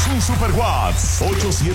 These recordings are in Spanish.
un super WhatsApp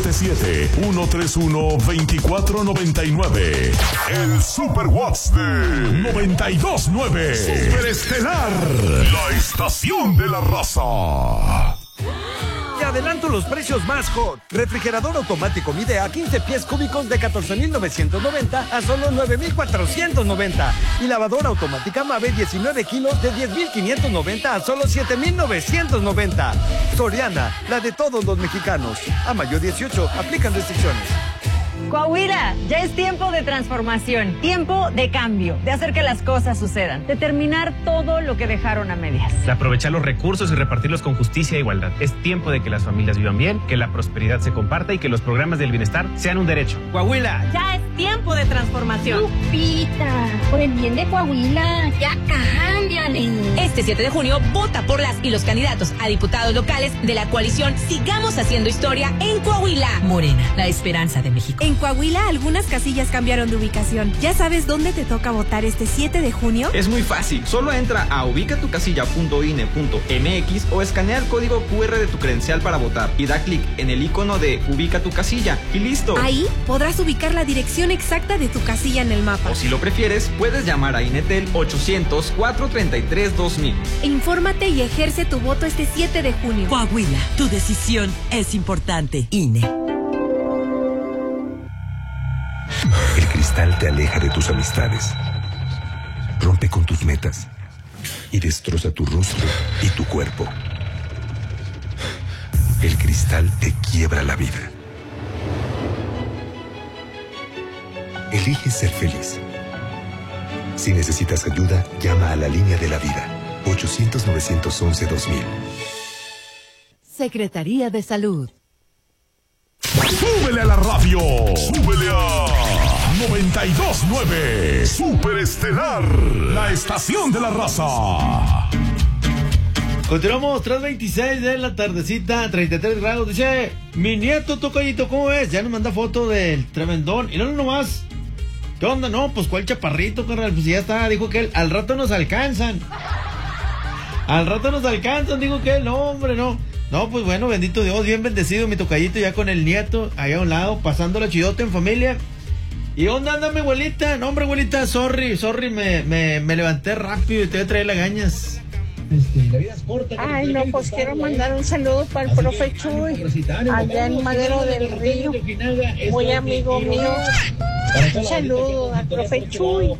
877-131-2499. El super WhatsApp de 92.9. Super Estelar, la estación de la raza. Te adelanto los precios más hot. Refrigerador automático Midea 15 pies cúbicos de 14,990 a solo 9,490. Y lavadora automática Mave 19 kilos de 10,590 a solo 7,990. Soriana, la de todos los mexicanos. A mayo 18, aplican restricciones. Coahuila, ya es tiempo de transformación, tiempo de cambio, de hacer que las cosas sucedan, de terminar todo lo que dejaron a medias. De aprovechar los recursos y repartirlos con justicia e igualdad. Es tiempo de que las familias vivan bien, que la prosperidad se comparta y que los programas del bienestar sean un derecho. Coahuila. Ya es tiempo de transformación. Lupita, por el bien de Coahuila, ya cámbiale. Este 7 de junio, vota por las y los candidatos a diputados locales de la coalición Sigamos Haciendo Historia en Coahuila. Morena, la esperanza de México. En Coahuila, algunas casillas cambiaron de ubicación. ¿Ya sabes dónde te toca votar este 7 de junio? Es muy fácil. Solo entra a ubicatucasilla.ine.mx o escanea el código QR de tu credencial para votar y da clic en el icono de Ubica tu casilla y listo. Ahí podrás ubicar la dirección exacta de tu casilla en el mapa. O si lo prefieres, puedes llamar a Inetel 800-433-2000. Infórmate y ejerce tu voto este 7 de junio. Coahuila, tu decisión es importante. INE. El cristal te aleja de tus amistades, rompe con tus metas y destroza tu rostro y tu cuerpo. El cristal te quiebra la vida. Elige ser feliz. Si necesitas ayuda, llama a la línea de la vida, 800-911-2000. Secretaría de Salud. ¡Súbele a la radio! ¡Súbele a 92.9! Super Estelar, la estación de la raza. Continuamos, 3:26 de la tardecita, 33 grados. Dice, mi nieto Tocayito, ¿cómo ves? Ya nos manda foto del tremendón. Y no nomás. ¿Qué onda? No, pues ¿cuál chaparrito, carnal? Pues ya está, dijo que él, al rato nos alcanzan. Al rato nos alcanzan, dijo que él, no, hombre, no. No, pues bueno, bendito Dios, bien bendecido mi tocayito ya con el nieto, allá a un lado, pasando la chidote en familia. ¿Y dónde anda mi abuelita? No, hombre, abuelita, sorry, me levanté rápido y te voy a traer lagañas. La vida es corta. Ay, no, pues quiero mandar un saludo para el profe Chuy, allá en Madero del Río, muy amigo mío. Un saludo al profe Chuy.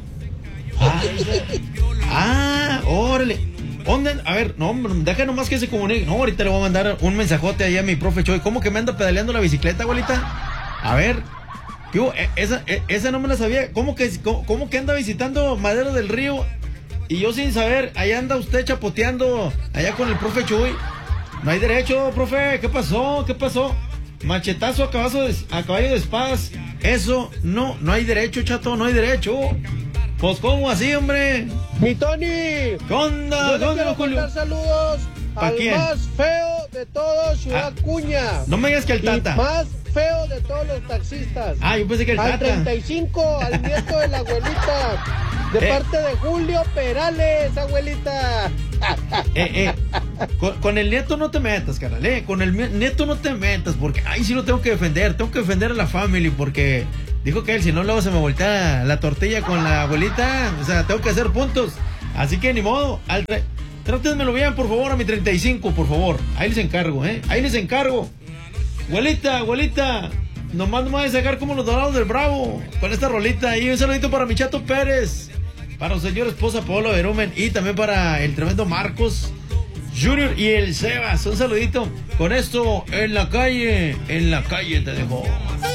Órale. ¿Dónde? A ver, no, deja nomás que se comunique. No, ahorita le voy a mandar un mensajote ahí a mi profe Choy. ¿Cómo que me anda pedaleando la bicicleta, abuelita? A ver. Esa no me la sabía. ¿Cómo que anda visitando Madero del Río? Y yo sin saber, allá anda usted chapoteando allá con el profe Chuy. No hay derecho, profe. ¿Qué pasó? Machetazo a caballo de espadas. Eso no hay derecho, chato, no hay derecho. Pues, ¿cómo así, hombre? Mi Tony. ¿Qué onda? Yo quiero mandar saludos al quién? más feo de todo Ciudad Cuña. No me digas que el Tata. Más feo de todos los taxistas. Yo pensé que el Tata. Al 35, al nieto de la abuelita. De parte de Julio Perales, abuelita. Con el nieto no te metas, carnal. Con el nieto no te metas, porque ahí sí lo tengo que defender. Tengo que defender a la family, porque dijo que él, si no, luego se me voltea la tortilla con la abuelita. O sea, tengo que hacer puntos. Así que ni modo. Trátenmelo bien, por favor, a mi 35, por favor. Ahí les encargo, Ahí les encargo. Abuelita. Nomás no me voy a sacar como los Dorados del Bravo con esta rolita. Y un saludito para mi Chato Pérez, para su señora esposa Paola Verumen, y también para el tremendo Marcos Junior y el Sebas. Un saludito. Con esto, en la calle te dejo.